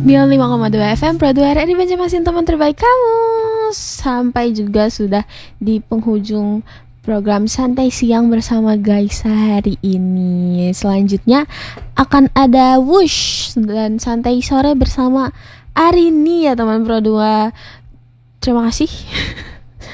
95,2 FM Pro 2 RRI Banjarmasin, teman terbaik kamu. Sampai juga sudah di penghujung program Santai Siang bersama Gaisa hari ini. Selanjutnya akan ada Wush dan Santai Sore bersama Arini ya teman Pro 2. Terima kasih